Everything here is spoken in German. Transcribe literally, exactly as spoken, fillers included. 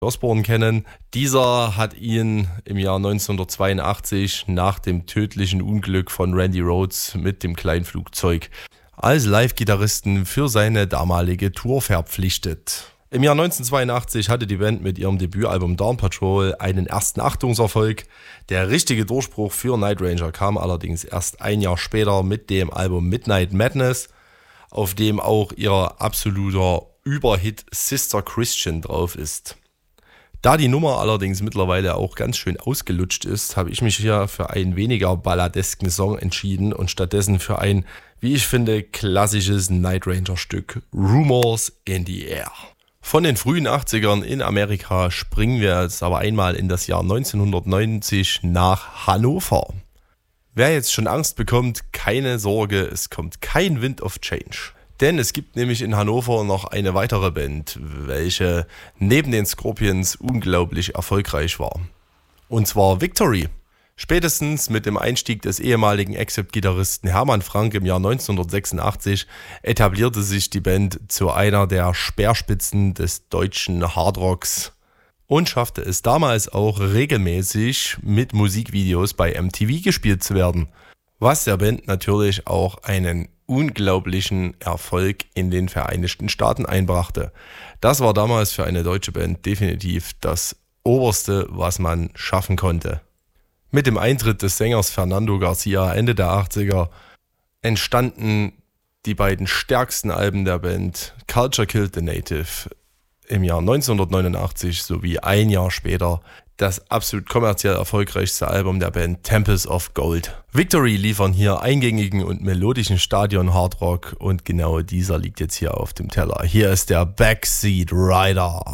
Osbourne kennen. Dieser hat ihn im Jahr neunzehnhundertzweiundachtzig nach dem tödlichen Unglück von Randy Rhoads mit dem Kleinflugzeug als Live-Gitarristen für seine damalige Tour verpflichtet. Im Jahr neunzehnhundertzweiundachtzig hatte die Band mit ihrem Debütalbum Dawn Patrol einen ersten Achtungserfolg. Der richtige Durchbruch für Night Ranger kam allerdings erst ein Jahr später mit dem Album Midnight Madness, auf dem auch ihr absoluter Überhit Sister Christian drauf ist. Da die Nummer allerdings mittlerweile auch ganz schön ausgelutscht ist, habe ich mich hier für einen weniger balladesken Song entschieden und stattdessen für ein, wie ich finde, klassisches Night Ranger Stück Rumors in the Air. Von den frühen achtzigern in Amerika springen wir jetzt aber einmal in das Jahr neunzehnhundertneunzig nach Hannover. Wer jetzt schon Angst bekommt, keine Sorge, es kommt kein Wind of Change. Denn es gibt nämlich in Hannover noch eine weitere Band, welche neben den Scorpions unglaublich erfolgreich war. Und zwar Victory. Spätestens mit dem Einstieg des ehemaligen Accept-Gitarristen Hermann Frank im Jahr neunzehnhundertsechsundachtzig etablierte sich die Band zu einer der Speerspitzen des deutschen Hardrocks und schaffte es damals auch regelmäßig mit Musikvideos bei M T V gespielt zu werden, was der Band natürlich auch einen unglaublichen Erfolg in den Vereinigten Staaten einbrachte. Das war damals für eine deutsche Band definitiv das Oberste, was man schaffen konnte. Mit dem Eintritt des Sängers Fernando Garcia Ende der achtziger entstanden die beiden stärksten Alben der Band, Culture Killed the Native im Jahr neunzehnhundertneunundachtzig sowie ein Jahr später das absolut kommerziell erfolgreichste Album der Band, Temples of Gold. Victory liefern hier eingängigen und melodischen Stadion-Hardrock und genau dieser liegt jetzt hier auf dem Teller. Hier ist der Backseat Rider.